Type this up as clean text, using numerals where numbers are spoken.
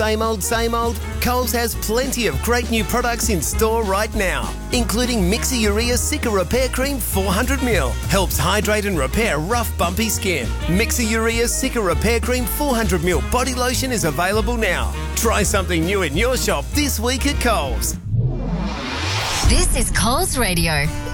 Same old? Coles has plenty of great new products in store right now, including Mixi-Urea Cica Repair Cream 400ml. Helps hydrate and repair rough, bumpy skin. Mixi-Urea Cica Repair Cream 400ml body lotion is available now. Try something new in your shop this week at Coles. This is Coles Radio.